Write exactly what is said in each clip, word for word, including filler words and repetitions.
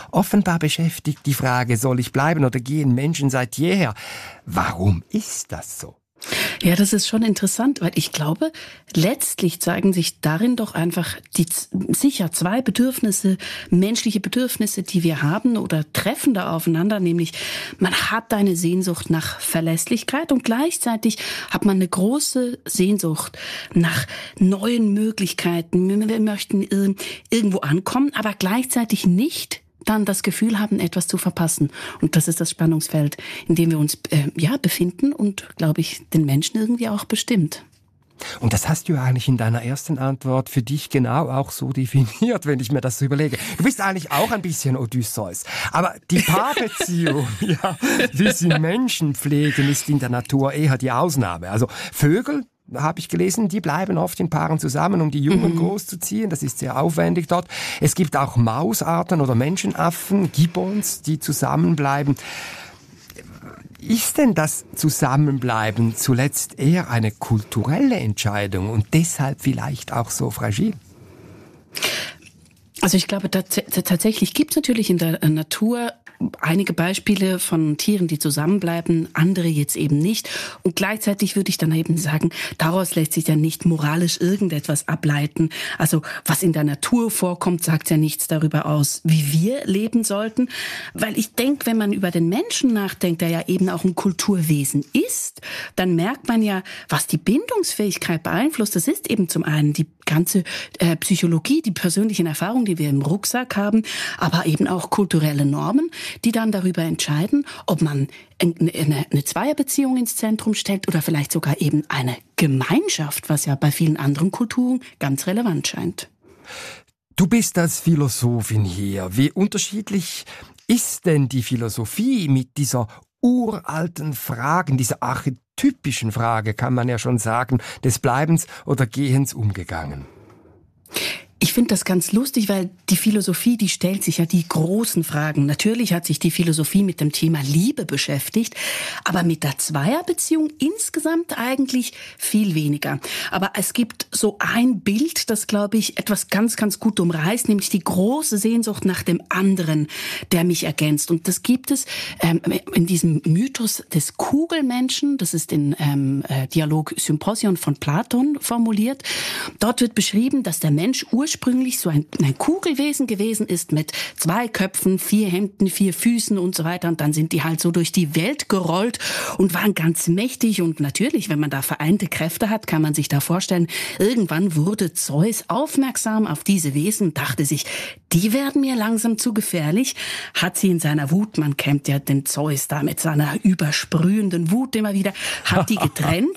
Offenbar beschäftigt die Frage, soll ich bleiben oder gehen, Menschen seit jeher. Warum ist das so? Ja, das ist schon interessant, weil ich glaube, letztlich zeigen sich darin doch einfach die sicher zwei Bedürfnisse, menschliche Bedürfnisse, die wir haben oder treffen da aufeinander, nämlich man hat eine Sehnsucht nach Verlässlichkeit und gleichzeitig hat man eine große Sehnsucht nach neuen Möglichkeiten. Wir möchten irgendwo ankommen, aber gleichzeitig nicht dann das Gefühl haben, etwas zu verpassen. Und das ist das Spannungsfeld, in dem wir uns äh, ja befinden und, glaube ich, den Menschen irgendwie auch bestimmt. Und das hast du eigentlich in deiner ersten Antwort für dich genau auch so definiert, wenn ich mir das so überlege. Du bist eigentlich auch ein bisschen Odysseus. Aber die Paarbeziehung, ja, wie sie Menschen pflegen, ist in der Natur eher die Ausnahme. Also Vögel, habe ich gelesen, die bleiben oft in Paaren zusammen, um die Jungen mhm. großzuziehen. Das ist sehr aufwendig dort. Es gibt auch Mausarten oder Menschenaffen, Gibbons, die zusammenbleiben. Ist denn das Zusammenbleiben zuletzt eher eine kulturelle Entscheidung und deshalb vielleicht auch so fragil? Also ich glaube, tats- tatsächlich gibt es natürlich in der Natur einige Beispiele von Tieren, die zusammenbleiben, andere jetzt eben nicht. Und gleichzeitig würde ich dann eben sagen, daraus lässt sich ja nicht moralisch irgendetwas ableiten. Also was in der Natur vorkommt, sagt ja nichts darüber aus, wie wir leben sollten. Weil ich denke, wenn man über den Menschen nachdenkt, der ja eben auch ein Kulturwesen ist, dann merkt man ja, was die Bindungsfähigkeit beeinflusst. Das ist eben zum einen die ganze äh, Psychologie, die persönlichen Erfahrungen, die wir im Rucksack haben, aber eben auch kulturelle Normen, die dann darüber entscheiden, ob man eine, eine Zweierbeziehung ins Zentrum stellt oder vielleicht sogar eben eine Gemeinschaft, was ja bei vielen anderen Kulturen ganz relevant scheint. Du bist als Philosophin hier. Wie unterschiedlich ist denn die Philosophie mit dieser uralten Fragen, dieser archetypischen Frage, kann man ja schon sagen, des Bleibens oder Gehens umgegangen? Ich finde das ganz lustig, weil die Philosophie, die stellt sich ja die großen Fragen. Natürlich hat sich die Philosophie mit dem Thema Liebe beschäftigt, aber mit der Zweierbeziehung insgesamt eigentlich viel weniger. Aber es gibt so ein Bild, das, glaube ich, etwas ganz, ganz gut umreißt, nämlich die große Sehnsucht nach dem anderen, der mich ergänzt. Und das gibt es ähm, in diesem Mythos des Kugelmenschen, das ist in ähm, Dialog Symposion von Platon formuliert. Dort wird beschrieben, dass der Mensch ursprünglich ursprünglich so ein, ein Kugelwesen gewesen ist mit zwei Köpfen, vier Händen, vier Füßen und so weiter. Und dann sind die halt so durch die Welt gerollt und waren ganz mächtig. Und natürlich, wenn man da vereinte Kräfte hat, kann man sich da vorstellen, irgendwann wurde Zeus aufmerksam auf diese Wesen, dachte sich, die werden mir langsam zu gefährlich, hat sie in seiner Wut, man kennt ja den Zeus da mit seiner übersprühenden Wut immer wieder, hat die getrennt.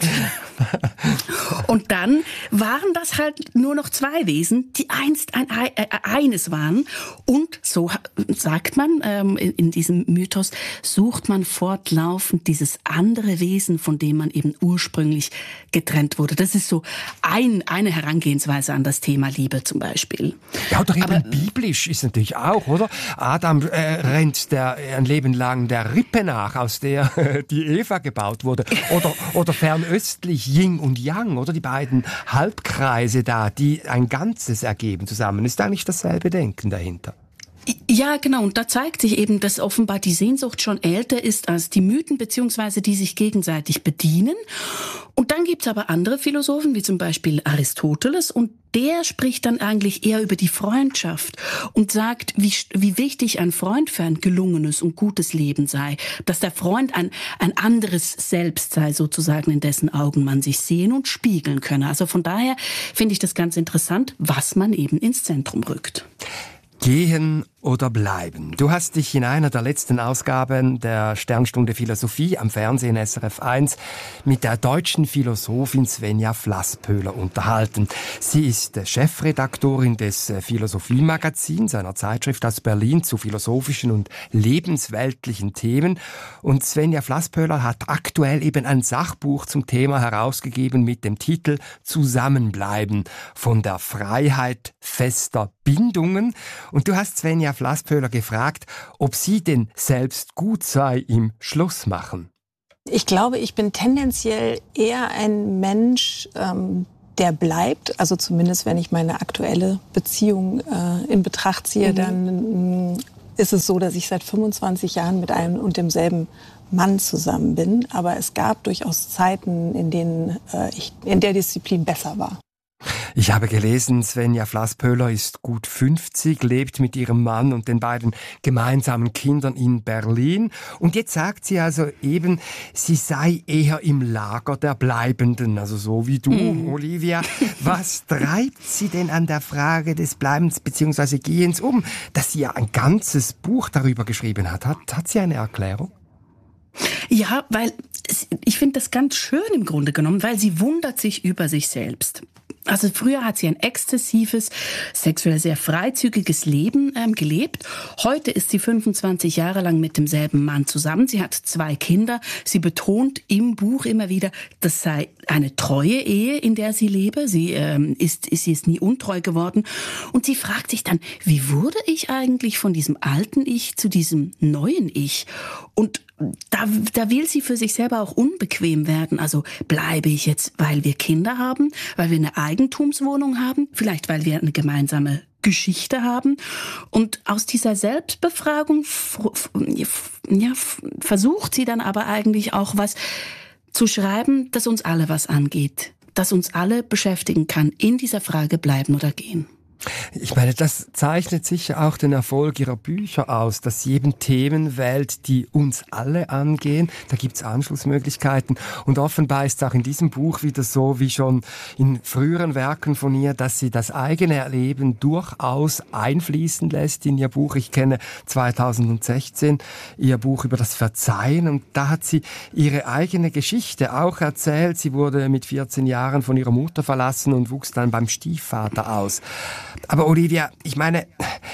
Und dann waren das halt nur noch zwei Wesen, die einst ein, äh, eines waren. Und so sagt man ähm, in, in diesem Mythos, sucht man fortlaufend dieses andere Wesen, von dem man eben ursprünglich getrennt wurde. Das ist so ein, eine Herangehensweise an das Thema Liebe zum Beispiel. Ja, oder eben Aber, biblisch ist natürlich auch, oder? Adam äh, rennt der, ein Leben lang der Rippe nach, aus der äh, die Eva gebaut wurde. Oder, oder fernöstlich Yin und Yang, oder? Die beiden Halbkreise da, die ein Ganzes ergeben zusammen. Ist eigentlich dasselbe Denken dahinter? Ja, genau. Und da zeigt sich eben, dass offenbar die Sehnsucht schon älter ist als die Mythen, beziehungsweise die sich gegenseitig bedienen. Und dann gibt's aber andere Philosophen, wie zum Beispiel Aristoteles, und der spricht dann eigentlich eher über die Freundschaft und sagt, wie, wie wichtig ein Freund für ein gelungenes und gutes Leben sei. Dass der Freund ein, ein anderes Selbst sei, sozusagen, in dessen Augen man sich sehen und spiegeln könne. Also von daher finde ich das ganz interessant, was man eben ins Zentrum rückt. Gehen oder bleiben? Du hast dich in einer der letzten Ausgaben der Sternstunde Philosophie am Fernsehen S R F eins mit der deutschen Philosophin Svenja Flasspöhler unterhalten. Sie ist Chefredaktorin des Philosophiemagazins, einer Zeitschrift aus Berlin zu philosophischen und lebensweltlichen Themen. Und Svenja Flasspöhler hat aktuell eben ein Sachbuch zum Thema herausgegeben mit dem Titel Zusammenbleiben, von der Freiheit fester Bindungen. Und du hast Svenja Flasspöhler gefragt, ob sie denn selbst gut sei im Schlussmachen. Ich glaube, ich bin tendenziell eher ein Mensch, ähm, der bleibt. Also zumindest, wenn ich meine aktuelle Beziehung äh, in Betracht ziehe, mhm. dann ist es so, dass ich seit fünfundzwanzig Jahren mit einem und demselben Mann zusammen bin. Aber es gab durchaus Zeiten, in denen äh, ich in der Disziplin besser war. Ich habe gelesen, Svenja Flasspöhler ist gut fünfzig, lebt mit ihrem Mann und den beiden gemeinsamen Kindern in Berlin. Und jetzt sagt sie also eben, sie sei eher im Lager der Bleibenden, also so wie du, mm. Olivia. Was treibt sie denn an der Frage des Bleibens bzw. Gehens um, dass sie ja ein ganzes Buch darüber geschrieben hat? Hat, hat sie eine Erklärung? Ja, weil ich finde das ganz schön im Grunde genommen, weil sie wundert sich über sich selbst. Also früher hat sie ein exzessives, sexuell sehr freizügiges Leben ähm, gelebt. Heute ist sie fünfundzwanzig Jahre lang mit demselben Mann zusammen. Sie hat zwei Kinder. Sie betont im Buch immer wieder, das sei eine treue Ehe, in der sie lebe. Sie, ähm, ist, ist, sie ist nie untreu geworden. Und sie fragt sich dann, wie wurde ich eigentlich von diesem alten Ich zu diesem neuen Ich? Und Da, da will sie für sich selber auch unbequem werden. Also bleibe ich jetzt, weil wir Kinder haben, weil wir eine Eigentumswohnung haben, vielleicht weil wir eine gemeinsame Geschichte haben. Und aus dieser Selbstbefragung ja, versucht sie dann aber eigentlich auch was zu schreiben, das uns alle was angeht, das uns alle beschäftigen kann, in dieser Frage bleiben oder gehen. Ich meine, das zeichnet sicher auch den Erfolg ihrer Bücher aus, dass sie eben Themen wählt, die uns alle angehen. Da gibt's Anschlussmöglichkeiten. Und offenbar ist es auch in diesem Buch wieder so, wie schon in früheren Werken von ihr, dass sie das eigene Erleben durchaus einfließen lässt in ihr Buch. Ich kenne zweitausendsechzehn ihr Buch über das Verzeihen und da hat sie ihre eigene Geschichte auch erzählt. Sie wurde mit vierzehn Jahren von ihrer Mutter verlassen und wuchs dann beim Stiefvater aus. Aber Olivia, ich meine,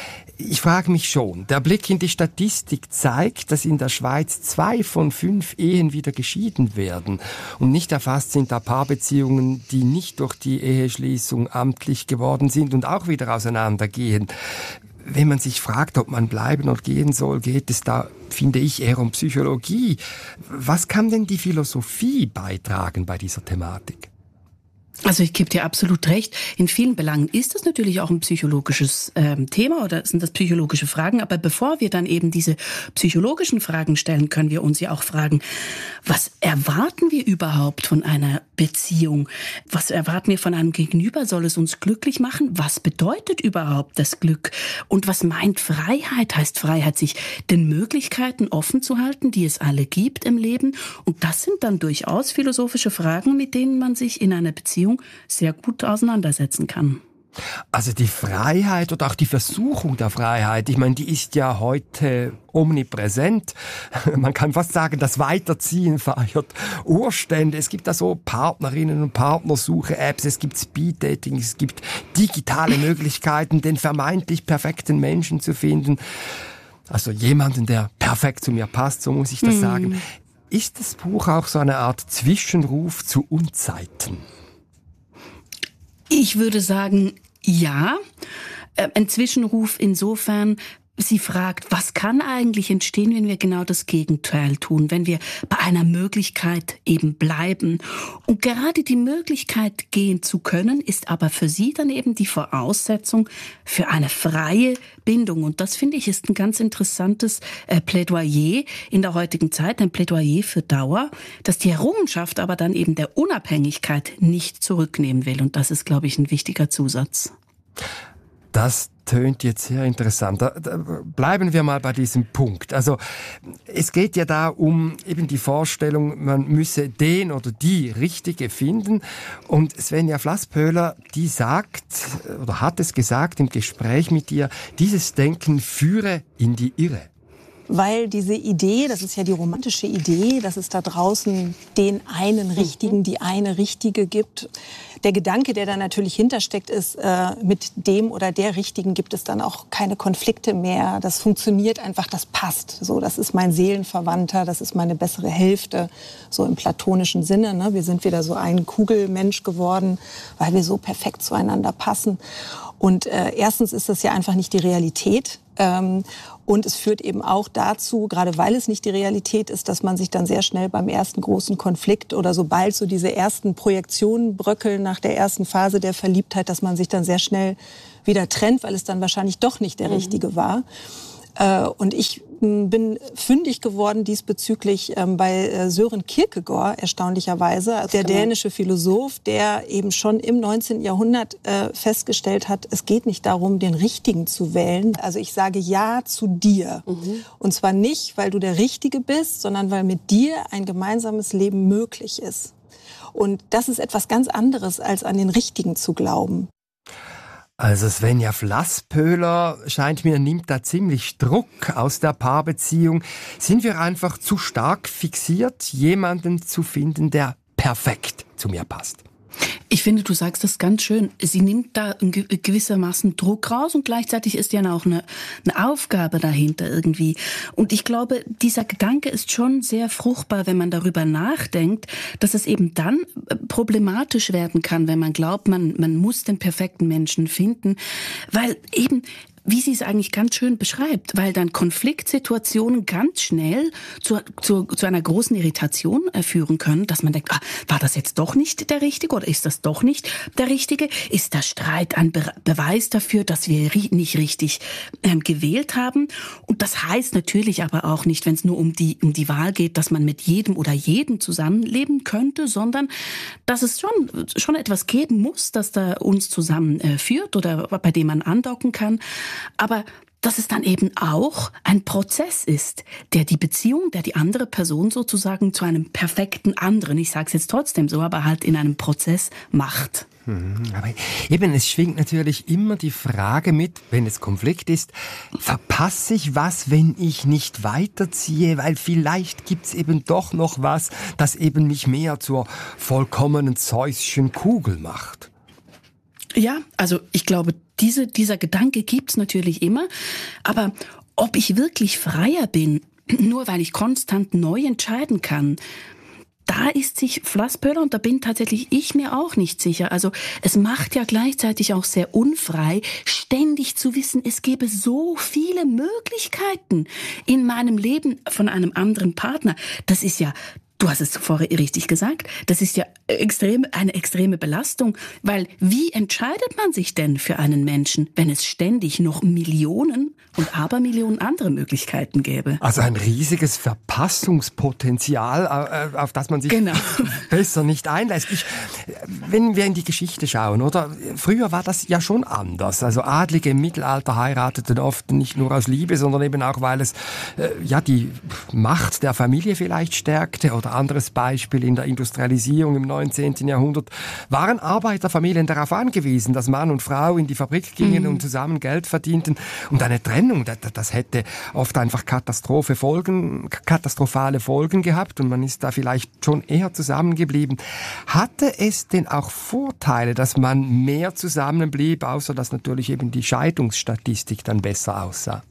ich frage mich schon, der Blick in die Statistik zeigt, dass in der Schweiz zwei von fünf Ehen wieder geschieden werden. Und nicht erfasst sind da Paarbeziehungen, die nicht durch die Eheschließung amtlich geworden sind und auch wieder auseinandergehen. Wenn man sich fragt, ob man bleiben oder gehen soll, geht es da, finde ich, eher um Psychologie. Was kann denn die Philosophie beitragen bei dieser Thematik? Also ich gebe dir absolut recht. In vielen Belangen ist das natürlich auch ein psychologisches ähm, Thema oder sind das psychologische Fragen. Aber bevor wir dann eben diese psychologischen Fragen stellen, können wir uns ja auch fragen, was erwarten wir überhaupt von einer Beziehung? Was erwarten wir von einem Gegenüber? Soll es uns glücklich machen? Was bedeutet überhaupt das Glück? Und was meint Freiheit? Heißt Freiheit, sich den Möglichkeiten offen zu halten, die es alle gibt im Leben? Und das sind dann durchaus philosophische Fragen, mit denen man sich in einer Beziehung sehr gut auseinandersetzen kann. Also die Freiheit oder auch die Versuchung der Freiheit, ich meine, die ist ja heute omnipräsent. Man kann fast sagen, das Weiterziehen feiert Urstände. Es gibt da so Partnerinnen- und Partnersuche-Apps, es gibt Speed-Dating, es gibt digitale Möglichkeiten, den vermeintlich perfekten Menschen zu finden. Also jemanden, der perfekt zu mir passt, so muss ich das mm. sagen. Ist das Buch auch so eine Art Zwischenruf zu Unzeiten? Ich würde sagen, ja. Ein Zwischenruf insofern, sie fragt, was kann eigentlich entstehen, wenn wir genau das Gegenteil tun, wenn wir bei einer Möglichkeit eben bleiben. Und gerade die Möglichkeit, gehen zu können, ist aber für sie dann eben die Voraussetzung für eine freie Bindung. Und das, finde ich, ist ein ganz interessantes äh, Plädoyer in der heutigen Zeit, ein Plädoyer für Dauer, das die Errungenschaft aber dann eben der Unabhängigkeit nicht zurücknehmen will. Und das ist, glaube ich, ein wichtiger Zusatz. Das tönt jetzt sehr interessant. Da, da bleiben wir mal bei diesem Punkt. Also es geht ja da um eben die Vorstellung, man müsse den oder die Richtige finden. Und Svenja Flasspöhler, die sagt oder hat es gesagt im Gespräch mit dir, dieses Denken führe in die Irre. Weil diese Idee, das ist ja die romantische Idee, dass es da draußen den einen Richtigen, die eine Richtige gibt. Der Gedanke, der da natürlich hintersteckt, ist, äh, mit dem oder der Richtigen gibt es dann auch keine Konflikte mehr. Das funktioniert einfach, das passt. So, das ist mein Seelenverwandter, das ist meine bessere Hälfte, so im platonischen Sinne. Ne? Wir sind wieder so ein Kugelmensch geworden, weil wir so perfekt zueinander passen. Und äh, erstens ist das ja einfach nicht die Realität. Ähm, und es führt eben auch dazu, gerade weil es nicht die Realität ist, dass man sich dann sehr schnell beim ersten großen Konflikt oder sobald so diese ersten Projektionen bröckeln nach der ersten Phase der Verliebtheit, dass man sich dann sehr schnell wieder trennt, weil es dann wahrscheinlich doch nicht der Richtige war. Äh, und ich bin fündig geworden diesbezüglich ähm, bei äh, Søren Kierkegaard, erstaunlicherweise, also der dänische Philosoph, der eben schon im neunzehnten Jahrhundert äh, festgestellt hat, es geht nicht darum, den Richtigen zu wählen. Also ich sage Ja zu dir. Mhm. Und zwar nicht, weil du der Richtige bist, sondern weil mit dir ein gemeinsames Leben möglich ist. Und das ist etwas ganz anderes, als an den Richtigen zu glauben. Also Svenja Flasspöhler scheint mir, nimmt da ziemlich Druck aus der Paarbeziehung. Sind wir einfach zu stark fixiert, jemanden zu finden, der perfekt zu mir passt? Ich finde, du sagst das ganz schön. Sie nimmt da gewissermaßen Druck raus und gleichzeitig ist ja auch eine, eine Aufgabe dahinter irgendwie. Und ich glaube, dieser Gedanke ist schon sehr fruchtbar, wenn man darüber nachdenkt, dass es eben dann problematisch werden kann, wenn man glaubt, man, man muss den perfekten Menschen finden, weil eben, wie sie es eigentlich ganz schön beschreibt, weil dann Konfliktsituationen ganz schnell zu, zu, zu einer großen Irritation führen können, dass man denkt, ah, war das jetzt doch nicht der Richtige oder ist das doch nicht der Richtige? Ist der Streit ein Be- Beweis dafür, dass wir ri- nicht richtig ähm, gewählt haben? Und das heißt natürlich aber auch nicht, wenn es nur um die, um die Wahl geht, dass man mit jedem oder jedem zusammenleben könnte, sondern dass es schon, schon etwas geben muss, das da uns zusammenführt äh, oder bei dem man andocken kann. Aber dass es dann eben auch ein Prozess ist, der die Beziehung, der die andere Person sozusagen zu einem perfekten anderen, ich sage es jetzt trotzdem so, aber halt in einem Prozess macht. Aber eben, es schwingt natürlich immer die Frage mit, wenn es Konflikt ist, verpasse ich was, wenn ich nicht weiterziehe, weil vielleicht gibt's eben doch noch was, das eben mich mehr zur vollkommenen Zeusschen Kugel macht. Ja, also ich glaube, diese, dieser Gedanke gibt's natürlich immer, aber ob ich wirklich freier bin, nur weil ich konstant neu entscheiden kann, da ist sich Flasspöhler, und da bin tatsächlich ich mir auch nicht sicher. Also es macht ja gleichzeitig auch sehr unfrei, ständig zu wissen, es gäbe so viele Möglichkeiten in meinem Leben von einem anderen Partner. Das ist ja, du hast es vorher richtig gesagt, das ist ja extrem, eine extreme Belastung, weil wie entscheidet man sich denn für einen Menschen, wenn es ständig noch Millionen und Abermillionen andere Möglichkeiten gäbe? Also ein riesiges Verpassungspotenzial, auf das man sich genau. besser nicht einlässt. Ich, wenn wir in die Geschichte schauen, oder? Früher war das ja schon anders. Also Adlige im Mittelalter heirateten oft nicht nur aus Liebe, sondern eben auch, weil es äh, ja die Macht der Familie vielleicht stärkte. Oder anderes Beispiel in der Industrialisierung im neunzehnten Jahrhundert waren Arbeiterfamilien darauf angewiesen, dass Mann und Frau in die Fabrik gingen mhm. und zusammen Geld verdienten. Und eine Trennung, das, das hätte oft einfach Katastrophe Folgen, katastrophale Folgen gehabt und man ist da vielleicht schon eher zusammengeblieben. Hatte es denn auch Vorteile, dass man mehr zusammenblieb, außer dass natürlich eben die Scheidungsstatistik dann besser aussah?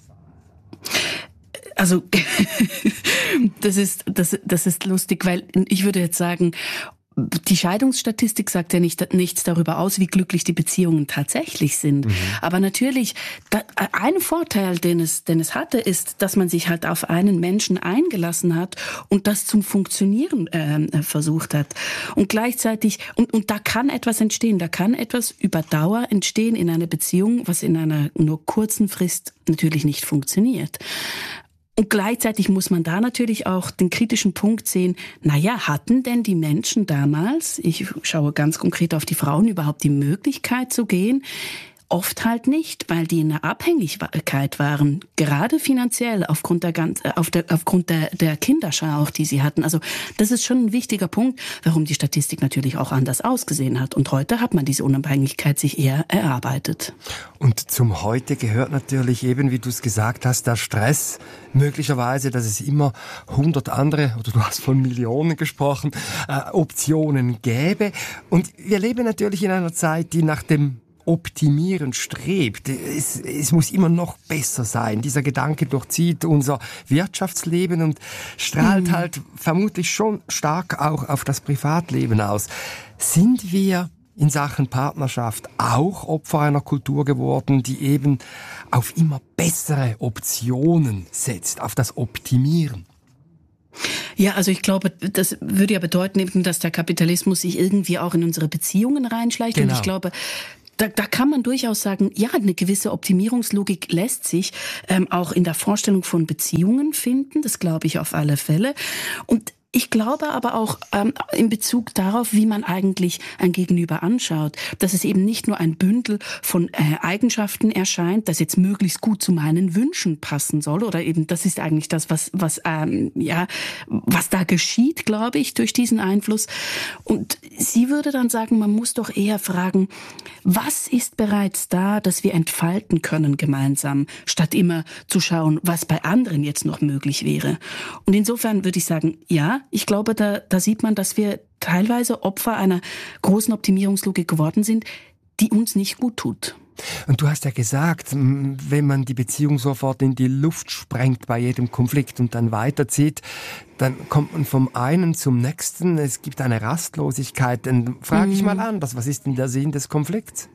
Also das ist das das ist lustig, weil ich würde jetzt sagen, die Scheidungsstatistik sagt ja nicht, nichts darüber aus, wie glücklich die Beziehungen tatsächlich sind. Mhm. Aber natürlich, da, ein Vorteil, den es, den es hatte, ist, dass man sich halt auf einen Menschen eingelassen hat und das zum Funktionieren äh, versucht hat. Und gleichzeitig, und, und da kann etwas entstehen, da kann etwas über Dauer entstehen in einer Beziehung, was in einer nur kurzen Frist natürlich nicht funktioniert. Und gleichzeitig muss man da natürlich auch den kritischen Punkt sehen, naja, hatten denn die Menschen damals, ich schaue ganz konkret auf die Frauen, überhaupt die Möglichkeit zu gehen? Oft halt nicht, weil die in einer Abhängigkeit waren, gerade finanziell aufgrund der ganz, auf der, aufgrund der, der Kinderschar auch, die sie hatten. Also das ist schon ein wichtiger Punkt, warum die Statistik natürlich auch anders ausgesehen hat. Und heute hat man diese Unabhängigkeit sich eher erarbeitet. Und zum Heute gehört natürlich eben, wie du es gesagt hast, der Stress, möglicherweise, dass es immer hundert andere, oder du hast von Millionen gesprochen, äh, Optionen gäbe. Und wir leben natürlich in einer Zeit, die nach dem Optimieren strebt. Es, es muss immer noch besser sein. Dieser Gedanke durchzieht unser Wirtschaftsleben und strahlt mhm. halt vermutlich schon stark auch auf das Privatleben aus. Sind wir in Sachen Partnerschaft auch Opfer einer Kultur geworden, die eben auf immer bessere Optionen setzt, auf das Optimieren? Ja, also ich glaube, das würde ja bedeuten, dass der Kapitalismus sich irgendwie auch in unsere Beziehungen reinschleicht. Genau. Und ich glaube, da, da kann man durchaus sagen, ja, eine gewisse Optimierungslogik lässt sich ähm, auch in der Vorstellung von Beziehungen finden. Das glaube ich auf alle Fälle. Und ich glaube aber auch ähm, in Bezug darauf, wie man eigentlich ein Gegenüber anschaut, dass es eben nicht nur ein Bündel von äh, Eigenschaften erscheint, das jetzt möglichst gut zu meinen Wünschen passen soll, oder eben das ist eigentlich das, was was ähm, ja was da geschieht, glaube ich, durch diesen Einfluss. Und sie würde dann sagen, man muss doch eher fragen, was ist bereits da, das wir entfalten können gemeinsam, statt immer zu schauen, was bei anderen jetzt noch möglich wäre. Und insofern würde ich sagen, ja, ich glaube, da, da sieht man, dass wir teilweise Opfer einer großen Optimierungslogik geworden sind, die uns nicht gut tut. Und du hast ja gesagt, wenn man die Beziehung sofort in die Luft sprengt bei jedem Konflikt und dann weiterzieht, dann kommt man vom einen zum nächsten. Es gibt eine Rastlosigkeit. Dann frage ich mal anders, was ist denn der Sinn des Konflikts?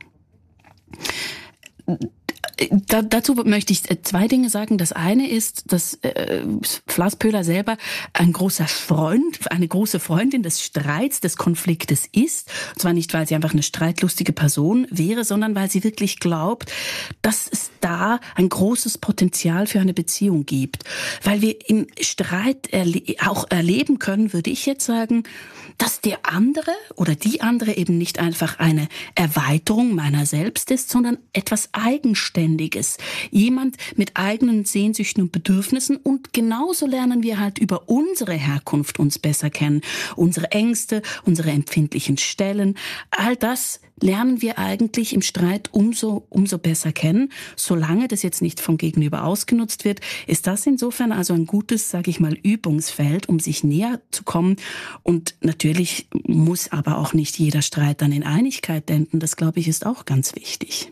Da, dazu möchte ich zwei Dinge sagen. Das eine ist, dass äh, Flassböhler selber ein großer Freund, eine große Freundin des Streits, des Konfliktes ist. Und zwar nicht, weil sie einfach eine streitlustige Person wäre, sondern weil sie wirklich glaubt, dass es da ein großes Potenzial für eine Beziehung gibt. Weil wir im Streit erle- auch erleben können, würde ich jetzt sagen, dass der andere oder die andere eben nicht einfach eine Erweiterung meiner selbst ist, sondern etwas Eigenständiges. Jemand mit eigenen Sehnsüchten und Bedürfnissen, und genauso lernen wir halt über unsere Herkunft uns besser kennen. Unsere Ängste, unsere empfindlichen Stellen, all das lernen wir eigentlich im Streit umso, umso besser kennen. Solange das jetzt nicht vom Gegenüber ausgenutzt wird, ist das insofern also ein gutes, sage ich mal, Übungsfeld, um sich näher zu kommen. Und natürlich muss aber auch nicht jeder Streit dann in Einigkeit enden. Das, glaube ich, ist auch ganz wichtig.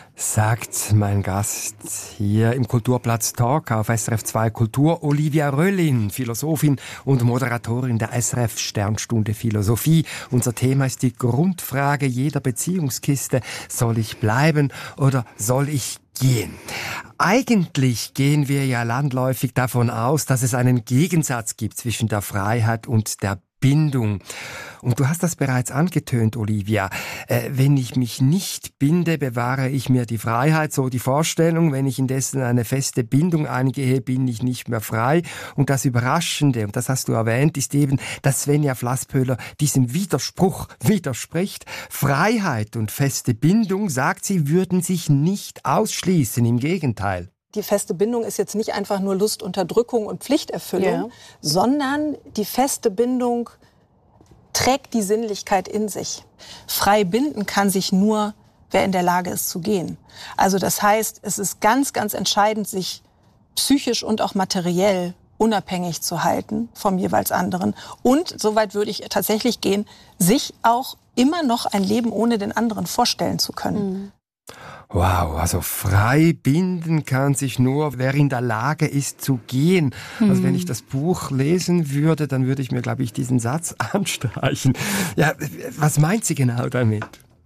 Sagt mein Gast hier im Kulturplatz Talk auf S R F zwei Kultur, Olivia Röllin, Philosophin und Moderatorin der S R F Sternstunde Philosophie. Unser Thema ist die Grundfrage jeder Beziehungskiste: Soll ich bleiben oder soll ich gehen? Eigentlich gehen wir ja landläufig davon aus, dass es einen Gegensatz gibt zwischen der Freiheit und der Bindung. Und du hast das bereits angetönt, Olivia. Äh, wenn ich mich nicht binde, bewahre ich mir die Freiheit, so die Vorstellung. Wenn ich indessen eine feste Bindung eingehe, bin ich nicht mehr frei. Und das Überraschende, und das hast du erwähnt, ist eben, dass Svenja Flasspöhler diesem Widerspruch widerspricht. Freiheit und feste Bindung, sagt sie, würden sich nicht ausschließen, im Gegenteil. Die feste Bindung ist jetzt nicht einfach nur Lustunterdrückung und Pflichterfüllung, ja, sondern die feste Bindung trägt die Sinnlichkeit in sich. Frei binden kann sich nur, wer in der Lage ist zu gehen. Also das heißt, es ist ganz, ganz entscheidend, sich psychisch und auch materiell unabhängig zu halten vom jeweils anderen. Und, soweit würde ich tatsächlich gehen, sich auch immer noch ein Leben ohne den anderen vorstellen zu können. Mhm. Wow, also frei binden kann sich nur, wer in der Lage ist zu gehen. Mhm. Also wenn ich das Buch lesen würde, dann würde ich mir, glaube ich, diesen Satz anstreichen. Ja, was meint sie genau damit?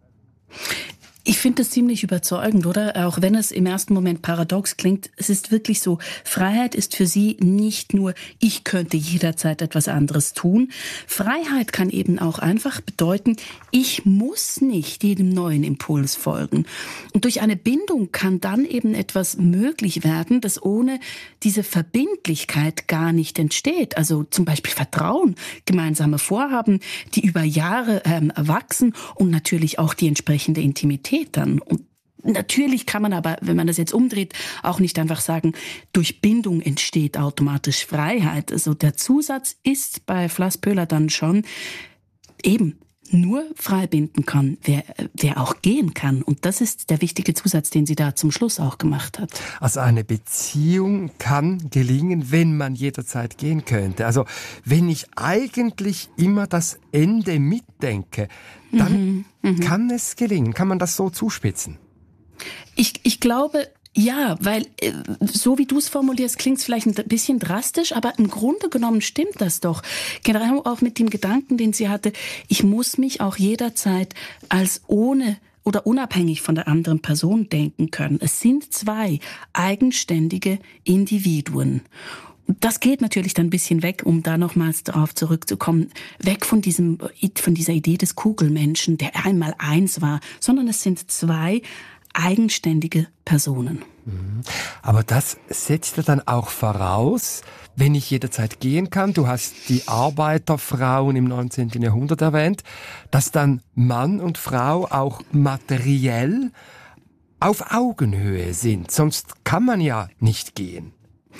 Ich finde das ziemlich überzeugend, oder? Auch wenn es im ersten Moment paradox klingt, es ist wirklich so, Freiheit ist für sie nicht nur, ich könnte jederzeit etwas anderes tun. Freiheit kann eben auch einfach bedeuten, ich muss nicht jedem neuen Impuls folgen. Und durch eine Bindung kann dann eben etwas möglich werden, das ohne diese Verbindlichkeit gar nicht entsteht. Also zum Beispiel Vertrauen, gemeinsame Vorhaben, die über Jahre ähm, wachsen, und natürlich auch die entsprechende Intimität dann. Und natürlich kann man aber, wenn man das jetzt umdreht, auch nicht einfach sagen, durch Bindung entsteht automatisch Freiheit. Also der Zusatz ist bei Flasspöhler dann schon eben nur frei binden kann, wer, wer auch gehen kann. Und das ist der wichtige Zusatz, den sie da zum Schluss auch gemacht hat. Also eine Beziehung kann gelingen, wenn man jederzeit gehen könnte. Also wenn ich eigentlich immer das Ende mitdenke, dann mhm, kann es gelingen. Kann man das so zuspitzen? Ich, ich glaube, ja, weil äh, so wie du es formulierst, klingt es vielleicht ein bisschen drastisch, aber im Grunde genommen stimmt das doch. Genau auch mit dem Gedanken, den sie hatte, ich muss mich auch jederzeit als ohne oder unabhängig von der anderen Person denken können. Es sind zwei eigenständige Individuen. Das geht natürlich dann ein bisschen weg, um da nochmals darauf zurückzukommen, weg von diesem, von dieser Idee des Kugelmenschen, der einmal eins war, sondern es sind zwei eigenständige Personen. Aber das setzt ja dann auch voraus, wenn ich jederzeit gehen kann, du hast die Arbeiterfrauen im neunzehnten Jahrhundert erwähnt, dass dann Mann und Frau auch materiell auf Augenhöhe sind. Sonst kann man ja nicht gehen.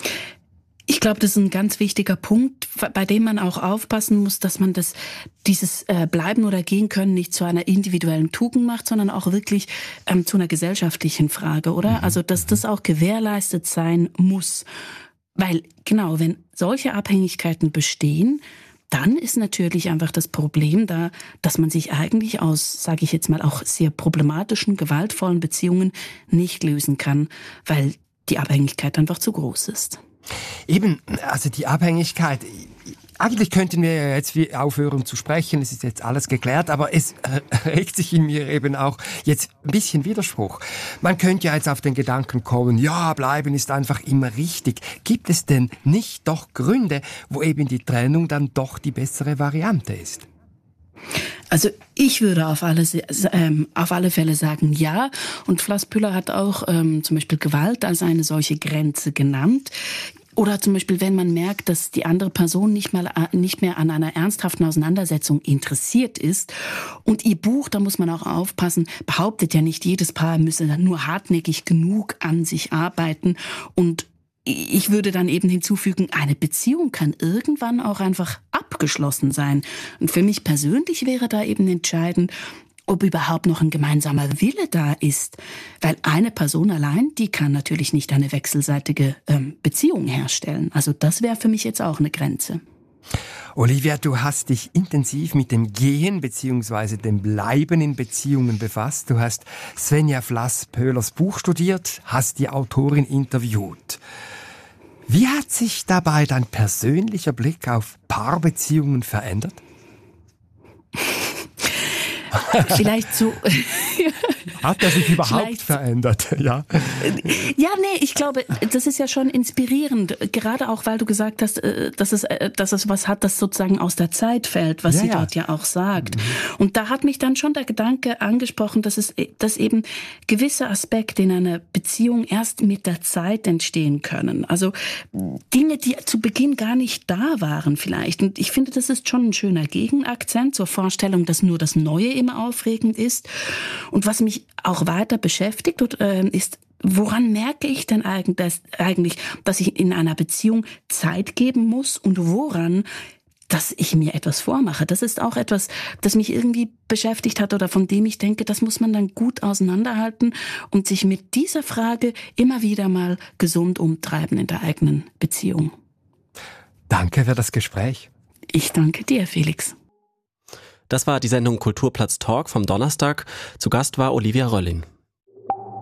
Ich glaube, das ist ein ganz wichtiger Punkt, bei dem man auch aufpassen muss, dass man das, dieses äh, Bleiben oder Gehen können nicht zu einer individuellen Tugend macht, sondern auch wirklich ähm, zu einer gesellschaftlichen Frage, oder? Mhm. Also, dass das auch gewährleistet sein muss. Weil, genau, wenn solche Abhängigkeiten bestehen, dann ist natürlich einfach das Problem da, dass man sich eigentlich aus, sage ich jetzt mal, auch sehr problematischen, gewaltvollen Beziehungen nicht lösen kann, weil die Abhängigkeit einfach zu groß ist. Eben, also die Abhängigkeit, eigentlich könnten wir ja jetzt aufhören zu sprechen, es ist jetzt alles geklärt, aber es regt sich in mir eben auch jetzt ein bisschen Widerspruch. Man könnte ja jetzt auf den Gedanken kommen, ja, bleiben ist einfach immer richtig. Gibt es denn nicht doch Gründe, wo eben die Trennung dann doch die bessere Variante ist? Also ich würde auf alle, ähm, auf alle Fälle sagen, ja. Und Flassbühler hat auch ähm, zum Beispiel Gewalt als eine solche Grenze genannt. Oder zum Beispiel, wenn man merkt, dass die andere Person nicht mal nicht mehr an einer ernsthaften Auseinandersetzung interessiert ist. Und ihr Buch, da muss man auch aufpassen, behauptet ja nicht, jedes Paar müsse nur hartnäckig genug an sich arbeiten. Und ich würde dann eben hinzufügen, eine Beziehung kann irgendwann auch einfach abgeschlossen sein. Und für mich persönlich wäre da eben entscheidend, ob überhaupt noch ein gemeinsamer Wille da ist. Weil eine Person allein, die kann natürlich nicht eine wechselseitige ähm, Beziehung herstellen. Also das wäre für mich jetzt auch eine Grenze. Olivia, du hast dich intensiv mit dem Gehen bzw. dem Bleiben in Beziehungen befasst. Du hast Svenja Flass-Pöhlers Buch studiert, hast die Autorin interviewt. Wie hat sich dabei dein persönlicher Blick auf Paarbeziehungen verändert? Vielleicht so. Hat er sich überhaupt Vielleicht. verändert? Ja. Ja, nee, ich glaube, das ist ja schon inspirierend. Gerade auch, weil du gesagt hast, dass es, dass es was hat, das sozusagen aus der Zeit fällt, was ja, sie ja. dort ja auch sagt. Mhm. Und da hat mich dann schon der Gedanke angesprochen, dass es, dass eben gewisse Aspekte in einer Beziehung erst mit der Zeit entstehen können. Also Dinge, die zu Beginn gar nicht da waren vielleicht. Und ich finde, das ist schon ein schöner Gegenakzent zur Vorstellung, dass nur das Neue immer aufregend ist. Und was mich auch weiter beschäftigt ist, woran merke ich denn eigentlich, dass ich in einer Beziehung Zeit geben muss und woran, dass ich mir etwas vormache. Das ist auch etwas, das mich irgendwie beschäftigt hat oder von dem ich denke, das muss man dann gut auseinanderhalten und sich mit dieser Frage immer wieder mal gesund umtreiben in der eigenen Beziehung. Danke für das Gespräch. Ich danke dir, Felix. Das war die Sendung Kulturplatz Talk vom Donnerstag. Zu Gast war Olivia Röllin.